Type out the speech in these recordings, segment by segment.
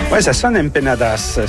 Oui, ça sonne empanadas.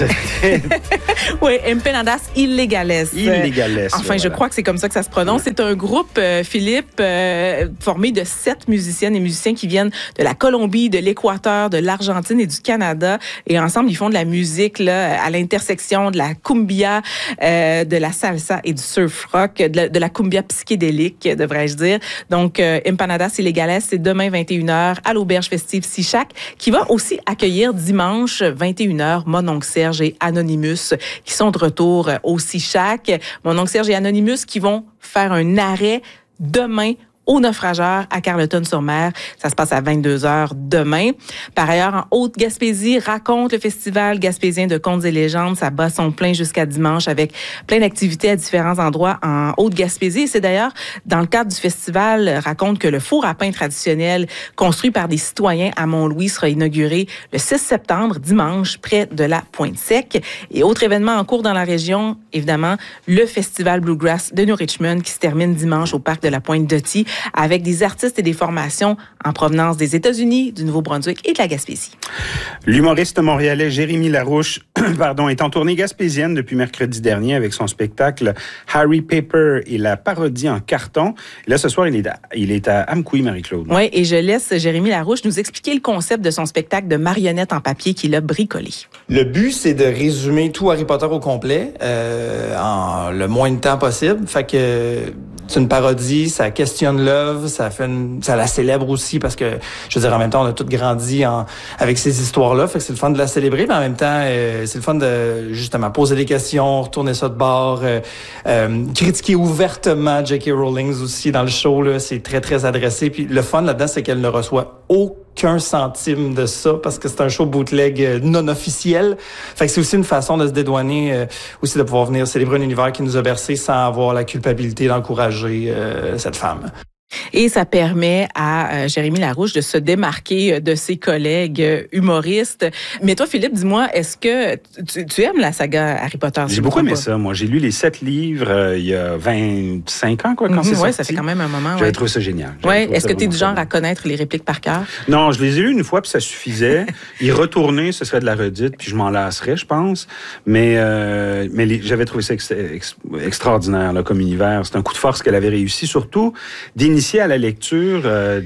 Oui, empanadas illegales. Illegales. Enfin, je crois que c'est comme ça que ça se prononce. C'est un groupe, Philippe, formé de 7 musiciennes et musiciens qui viennent de la Colombie, de l'Équateur, de l'Argentine et du Canada. Et ensemble, ils font de la musique là, à l'intersection de la cumbia, de la salsa et du surf rock, de la cumbia psychédélique, devrais-je dire. Donc, empanadas illegales, c'est demain 21h à l'Auberge Festive Sichac, qui va aussi accueillir dimanche 21h Mon oncle Serge et Anonymous qui sont de retour au Sichac. Mon oncle Serge et Anonymous qui vont faire un arrêt demain au Naufrageur à Carleton-sur-Mer. Ça se passe à 22h demain. Par ailleurs, en Haute-Gaspésie, Raconte, le festival gaspésien de contes et légendes. Ça bat son plein jusqu'à dimanche avec plein d'activités à différents endroits en Haute-Gaspésie. Et c'est d'ailleurs dans le cadre du festival Raconte que le four à pain traditionnel construit par des citoyens à Mont-Louis sera inauguré le 6 septembre, dimanche, près de la Pointe-Sec. Et autre événement en cours dans la région, évidemment, le festival Bluegrass de New Richmond qui se termine dimanche au parc de la Pointe-Doty avec des artistes et des formations en provenance des États-Unis, du Nouveau-Brunswick et de la Gaspésie. L'humoriste montréalais Jérémy Larouche est en tournée gaspésienne depuis mercredi dernier avec son spectacle Harry Paper et la parodie en carton. Et là, ce soir, il est à Amqui, Marie-Claude. Oui, et je laisse Jérémy Larouche nous expliquer le concept de son spectacle de marionnettes en papier qu'il a bricolé. Le but, c'est de résumer tout Harry Potter au complet en le moins de temps possible. Fait que c'est une parodie, ça questionne l'œuvre, ça la célèbre aussi parce que, je veux dire, en même temps, on a tous grandi avec ces histoires-là. Fait que c'est le fun de la célébrer, mais en même temps, c'est le fun de, justement, poser des questions, retourner ça de bord, critiquer ouvertement J.K. Rowling aussi dans le show, là. C'est très, très adressé. Puis le fun là-dedans, c'est qu'elle ne reçoit aucun centime de ça parce que c'est un show bootleg non officiel. Fait que c'est aussi une façon de se dédouaner, aussi de pouvoir venir célébrer un univers qui nous a bercé sans avoir la culpabilité d'encourager cette femme. Et ça permet à Jérémy Larouche de se démarquer de ses collègues humoristes. Mais toi, Philippe, dis-moi, est-ce que tu aimes la saga Harry Potter? J'ai beaucoup aimé ça, moi. J'ai lu les 7 livres il y a 25 ans, quand c'est sorti. Oui, ça fait quand même un moment. J'avais trouvé ça génial. Ouais. Est-ce que tu es du genre à connaître les répliques par cœur? Non, je les ai lus une fois, puis ça suffisait. Y retourner, ce serait de la redite, puis je m'en lasserais, je pense. Mais j'avais trouvé ça extraordinaire là, comme univers. C'est un coup de force qu'elle avait réussi, surtout d'initier à la lecture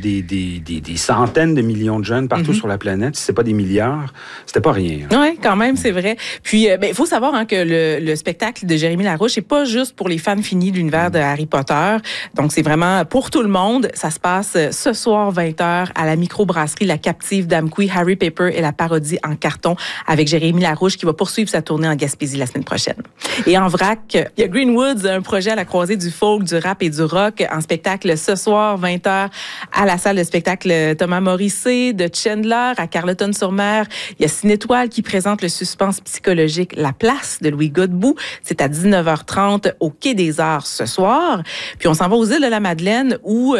des centaines de millions de jeunes partout sur la planète. Si c'est pas des milliards, c'était pas rien. Oui, quand même, c'est vrai. Puis, il faut savoir que le spectacle de Jérémy Larouche, c'est pas juste pour les fans finis de l'univers de Harry Potter. Donc, c'est vraiment pour tout le monde. Ça se passe ce soir, 20h, à la microbrasserie La Captive d'Amqui, Harry Paper et la parodie en carton avec Jérémy Larouche qui va poursuivre sa tournée en Gaspésie la semaine prochaine. Et en vrac, il y a Greenwoods, un projet à la croisée du folk, du rap et du rock en spectacle ce soir, 20h, à la salle de spectacle Thomas Morrissey de Chandler à Carleton-sur-Mer. Il y a Cinétoile qui présente le suspense psychologique La Place de Louis Godbout. C'est à 19h30 au Quai des Arts ce soir. Puis on s'en va aux îles de la Madeleine où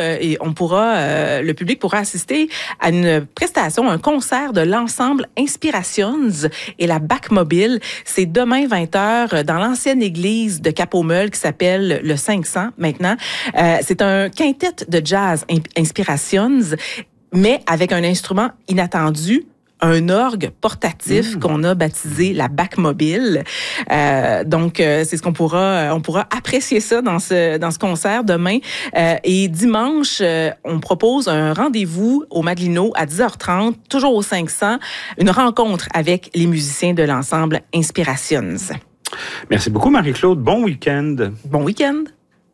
le public pourra assister à une prestation, un concert de l'ensemble Inspirations et la Bac-Mobile. C'est demain 20h dans l'ancienne église de Cap-au-Meul qui s'appelle le 500 maintenant. C'est un quintet de jazz Inspirations, mais avec un instrument inattendu, un orgue portatif qu'on a baptisé la Bac-Mobile. Donc, c'est ce on pourra apprécier ça dans ce concert demain. Et dimanche, on propose un rendez-vous au Madelino à 10h30, toujours au 500, une rencontre avec les musiciens de l'ensemble Inspirations. Merci beaucoup, Marie-Claude. Bon week-end. Bon week-end.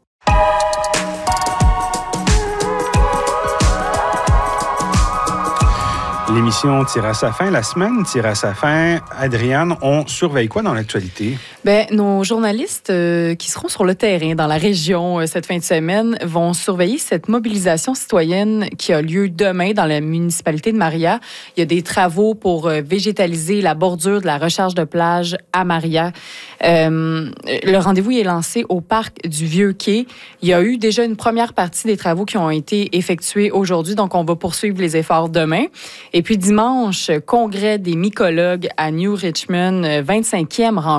L'émission tire à sa fin. La semaine tire à sa fin. Adriane, on surveille quoi dans l'actualité? Nos journalistes qui seront sur le terrain dans la région cette fin de semaine vont surveiller cette mobilisation citoyenne qui a lieu demain dans la municipalité de Maria. Il y a des travaux pour végétaliser la bordure de la recharge de plage à Maria. Le rendez-vous est lancé au parc du Vieux-Quai. Il y a eu déjà une première partie des travaux qui ont été effectués aujourd'hui, donc on va poursuivre les efforts demain. Et puis dimanche, congrès des mycologues à New Richmond, 25e rencontre à New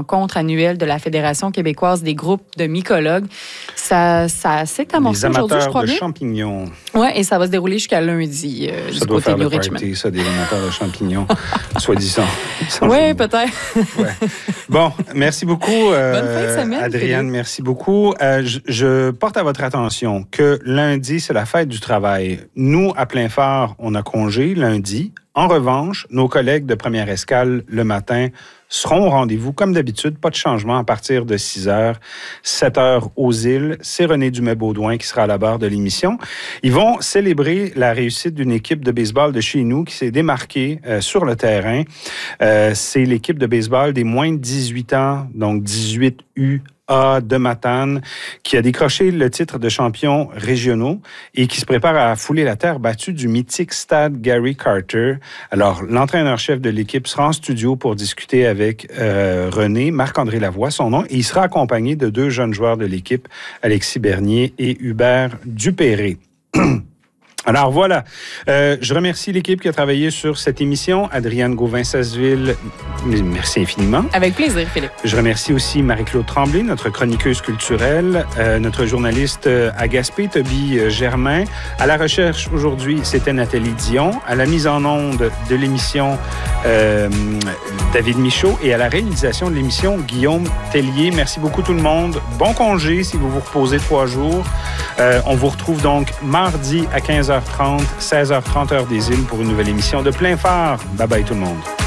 annuel de la Fédération québécoise des groupes de mycologues. Ça s'est amorcé aujourd'hui, je crois bien. Les amateurs de champignons. Oui, et ça va se dérouler jusqu'à lundi ça du doit côté faire de le Richmond. party, ça, des amateurs de champignons, soi-disant. Oui, peut-être. Ouais. Bon, merci beaucoup, Bonne fin de semaine, Adrienne. Philippe. Merci beaucoup. Je porte à votre attention que lundi, c'est la fête du travail. Nous, à Plein Phare, on a congé lundi. En revanche, nos collègues de Première Escale, le matin, seront au rendez-vous, comme d'habitude. Pas de changement à partir de 6h, 7h aux îles. C'est René Dumais-Baudouin qui sera à la barre de l'émission. Ils vont célébrer la réussite d'une équipe de baseball de chez nous qui s'est démarquée sur le terrain. C'est l'équipe de baseball des moins de 18 ans, donc 18U. De Matane, qui a décroché le titre de champion régionaux et qui se prépare à fouler la terre battue du mythique stade Gary Carter. Alors, l'entraîneur-chef de l'équipe sera en studio pour discuter avec René, Marc-André Lavoie, son nom, et il sera accompagné de 2 jeunes joueurs de l'équipe, Alexis Bernier et Hubert Dupéré. Alors voilà, je remercie l'équipe qui a travaillé sur cette émission. Adrienne Gauvin-Sasseville, merci infiniment. Avec plaisir, Philippe. Je remercie aussi Marie-Claude Tremblay, notre chroniqueuse culturelle, notre journaliste à Gaspé, Toby Germain. À la recherche aujourd'hui, c'était Nathalie Dion. À la mise en onde de l'émission, David Michaud. Et à la réalisation de l'émission, Guillaume Tellier. Merci beaucoup tout le monde. Bon congé si vous vous reposez 3 jours. On vous retrouve donc mardi à 15h30, 16h30 heure des îles pour une nouvelle émission de Plein Phare. Bye bye tout le monde.